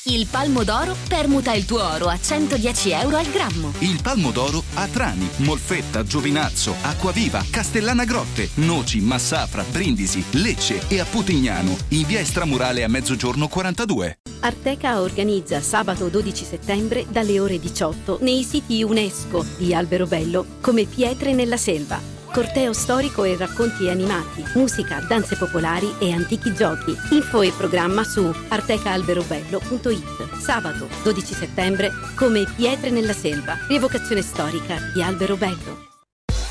Il Palmo d'Oro permuta il tuo oro a 110 euro al grammo. Il Palmo d'Oro a Trani, Molfetta, Giovinazzo, Acquaviva, Castellana Grotte, Noci, Massafra, Brindisi, Lecce e a Putignano, in via Estramurale a mezzogiorno 42. Arteca organizza sabato 12 settembre dalle ore 18 nei siti UNESCO di Alberobello come Pietre nella Selva. Corteo storico e racconti animati, musica, danze popolari e antichi giochi. Info e programma su artecaalberobello.it. Sabato 12 settembre come Pietre nella Selva, rievocazione storica di Alberobello.